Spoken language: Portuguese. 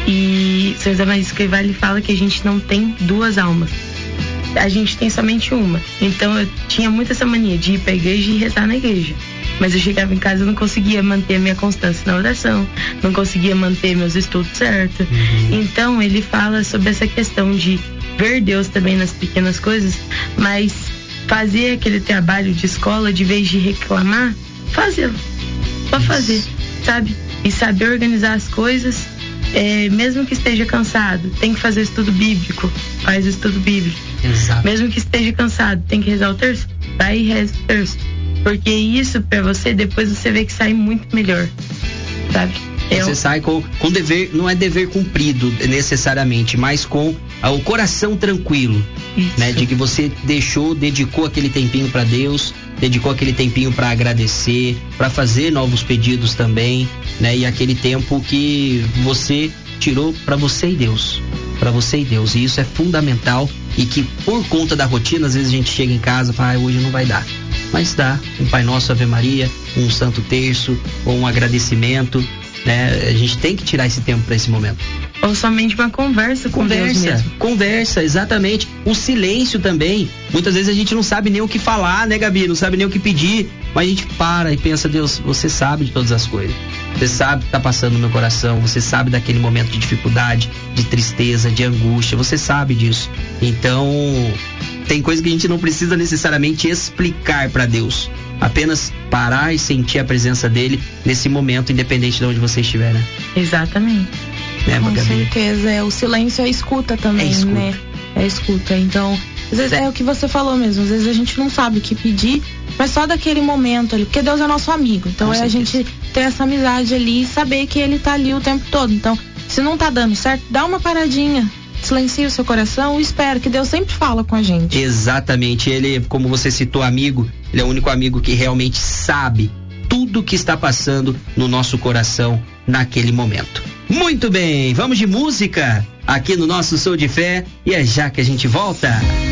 E São José Maria Escrivá, ele fala que a gente não tem duas almas, a gente tem somente uma. Então eu tinha muito essa mania de ir pra igreja e rezar na igreja, mas eu chegava em casa e não conseguia manter a minha constância na oração, não conseguia manter meus estudos certos. Então ele fala sobre essa questão de ver Deus também nas pequenas coisas, mas fazer aquele trabalho de escola, de vez de reclamar, fazê-lo, só fazer, sabe? E saber organizar as coisas, mesmo que esteja cansado, tem que fazer estudo bíblico, faz o estudo bíblico. Exato. Mesmo que esteja cansado, tem que rezar o terço, vai e reza o terço, porque isso pra você, depois você vê que sai muito melhor, sabe? Você sai com dever, não é dever cumprido necessariamente, mas com o coração tranquilo, né? De que você dedicou aquele tempinho para Deus, dedicou aquele tempinho para agradecer, para fazer novos pedidos também, né? E aquele tempo que você tirou para você e Deus, e isso é fundamental, e que por conta da rotina, às vezes a gente chega em casa e fala, hoje não vai dar, mas dá um Pai Nosso, Ave Maria, um Santo Terço, ou um agradecimento, né? A gente tem que tirar esse tempo para esse momento. Ou somente uma conversa com Deus mesmo. Conversa, exatamente. O silêncio também. Muitas vezes a gente não sabe nem o que falar, né, Gabi? Não sabe nem o que pedir. Mas a gente para e pensa, Deus, você sabe de todas as coisas. Você sabe o que está passando no meu coração. Você sabe daquele momento de dificuldade, de tristeza, de angústia. Você sabe disso. Então, tem coisa que a gente não precisa necessariamente explicar para Deus. Apenas parar e sentir a presença dele nesse momento, independente de onde você estiver, né? Exatamente. Com certeza, o silêncio é escuta também, né? É escuta. Então, às vezes é o que você falou mesmo, às vezes a gente não sabe o que pedir, mas só daquele momento ali, porque Deus é nosso amigo. Então a gente ter essa amizade ali e saber que ele tá ali o tempo todo. Então, se não tá dando certo, dá uma paradinha, silencia o seu coração e espera, que Deus sempre fala com a gente. Exatamente, ele, como você citou, amigo, ele é o único amigo que realmente sabe tudo que está passando no nosso coração naquele momento. Muito bem, vamos de música aqui no nosso Sou de Fé, e é já que a gente volta.